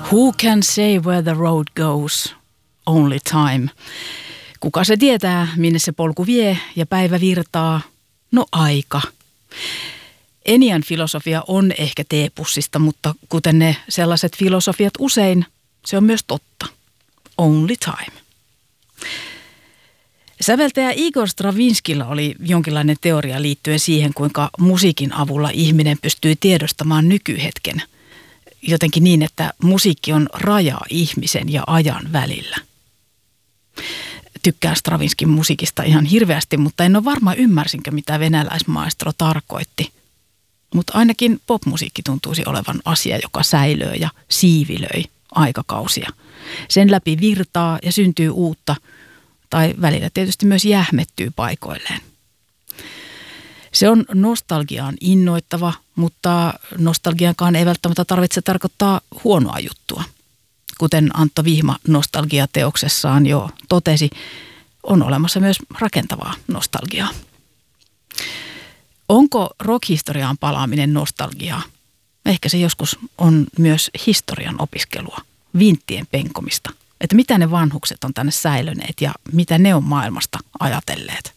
Who can say where the road goes? Only time. Kuka se tietää, minne se polku vie ja päivä virtaa? No aika. Enian filosofia on ehkä teepussista, mutta kuten ne sellaiset filosofiat usein, se on myös totta. Only time. Säveltäjä Igor Stravinskilla oli jonkinlainen teoria liittyen siihen, kuinka musiikin avulla ihminen pystyy tiedostamaan nykyhetken. Jotenkin niin, että musiikki on raja ihmisen ja ajan välillä. Tykkään Stravinskin musiikista ihan hirveästi, mutta en ole varma ymmärsinkö, mitä venäläismaestro tarkoitti. Mutta ainakin popmusiikki tuntuisi olevan asia, joka säilöö ja siivilöi aikakausia. Sen läpi virtaa ja syntyy uutta, tai välillä tietysti myös jähmettyy paikoilleen. Se on nostalgiaan innoittava, mutta nostalgiankaan ei välttämättä tarvitse tarkoittaa huonoa juttua. Kuten Antto Vihma nostalgiateoksessaan jo totesi, on olemassa myös rakentavaa nostalgiaa. Onko rockhistoriaan palaaminen nostalgiaa? Ehkä se joskus on myös historian opiskelua, vinttien penkomista. Että mitä ne vanhukset on tänne säilöneet ja mitä ne on maailmasta ajatelleet.